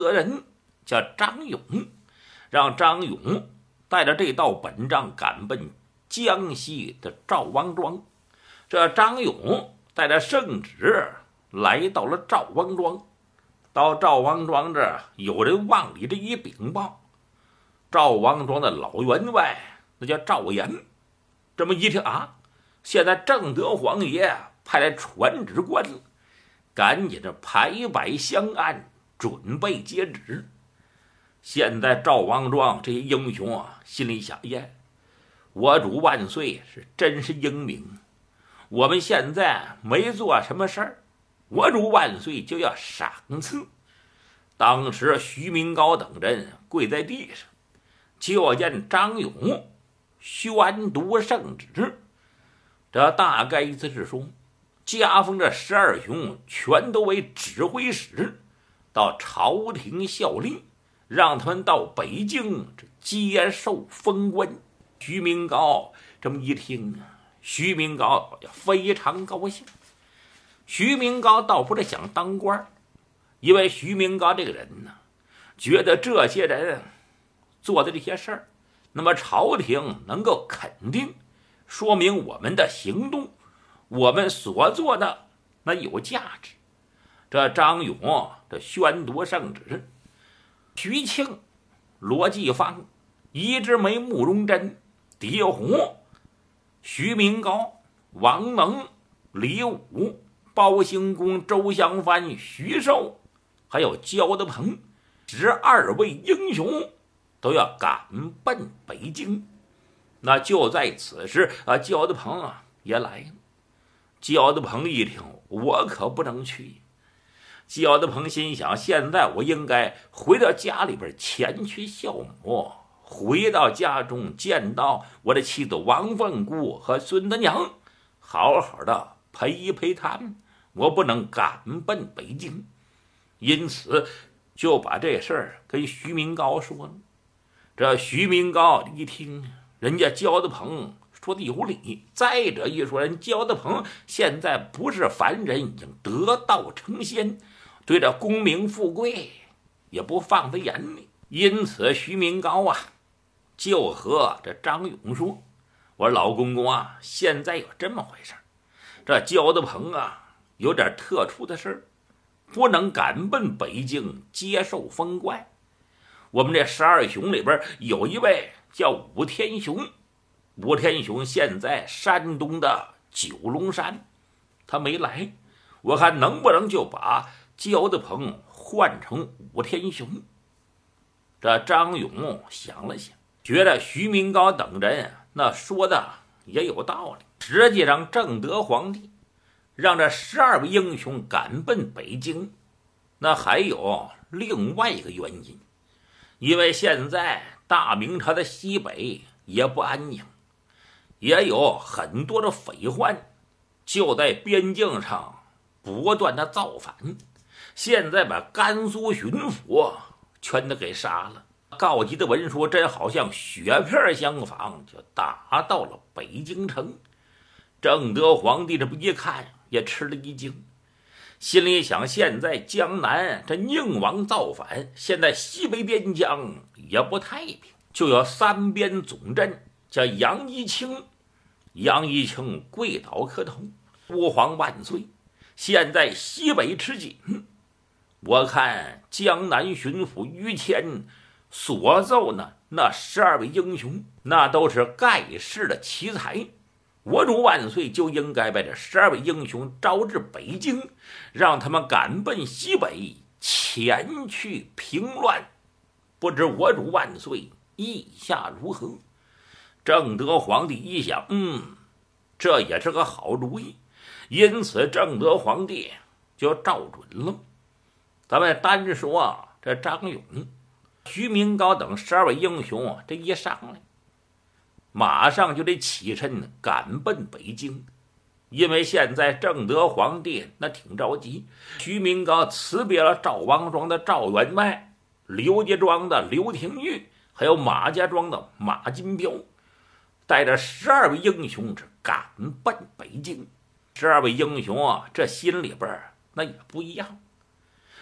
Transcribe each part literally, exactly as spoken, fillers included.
个人叫张勇，让张勇带着这道本账赶奔江西的赵王庄。这张勇带着圣旨来到了赵王庄。到赵王庄这儿，有人往里这一禀报，赵王庄的老员外那叫赵岩，这么一听啊，现在正德皇爷派来传旨官了，赶紧这排摆香案，准备接旨。现在赵王庄这些英雄啊，心里想：耶，我主万岁是真是英明，我们现在没做什么事儿，我主万岁就要赏赐。当时徐明高等人跪在地上，就见张勇宣读圣旨。这大概意思是说，加封这十二雄全都为指挥使，到朝廷效力，让他们到北京接受封官。徐明高这么一听，徐明高非常高兴。徐明高倒不是想当官，因为徐明高这个人呢，觉得这些人做的这些事儿，那么朝廷能够肯定，说明我们的行动，我们所做的那有价值。这张勇这宣读圣旨，徐庆、罗继芳、一枝梅、慕容真、狄虎、徐明高、王能、李武、包兴公、周香帆、徐寿，还有焦德鹏，十二位英雄都要赶奔北京。那就在此时啊，焦德鹏啊也来了。焦德鹏一听，我可不能去。焦德鹏心想，现在我应该回到家里边前去孝母，回到家中见到我的妻子王凤姑和孙德娘，好好的陪一陪他们，我不能赶奔北京。因此就把这事儿跟徐明高说了。这徐明高一听，人家焦德鹏说的有理，再者一说，人焦德鹏现在不是凡人，已经得道成仙，对这功名富贵也不放在眼里。因此徐明高啊就和这张勇说，我说老公公啊，现在有这么回事，这焦德鹏啊有点特殊的事，不能赶奔北京接受封官。我们这十二雄里边有一位叫武天雄，武天雄现在山东的九龙山，他没来，我看能不能就把焦德鹏换成武天雄。这张勇想了想，觉得徐明高等人那说的也有道理。实际上正德皇帝让这十二位英雄赶奔北京，那还有另外一个原因，因为现在大明朝的西北也不安宁，也有很多的匪患就在边境上不断的造反，现在把甘肃巡抚全都给杀了，告急的文书真好像雪片相仿，就打到了北京城。正德皇帝这么一看也吃了一惊，心里想，现在江南这宁王造反，现在西北边疆也不太平，就有三边总镇叫杨一清，杨一清跪倒磕头，父皇万岁，现在西北吃紧，我看江南巡抚于谦所奏呢，那十二位英雄那都是盖世的奇才，我主万岁就应该把这十二位英雄招至北京，让他们赶奔西北，前去平乱。不知我主万岁意下如何？正德皇帝一想，嗯，这也是个好主意，因此正德皇帝就照准了。咱们单说啊，这张勇、徐明高等十二位英雄啊，这一上来马上就得起身赶奔北京。因为现在正德皇帝那挺着急，徐明高辞别了赵王庄的赵员外，刘家庄的刘廷玉，还有马家庄的马金彪，带着十二位英雄是赶奔北京。十二位英雄啊，这心里边那也不一样，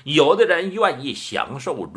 有的人愿意享受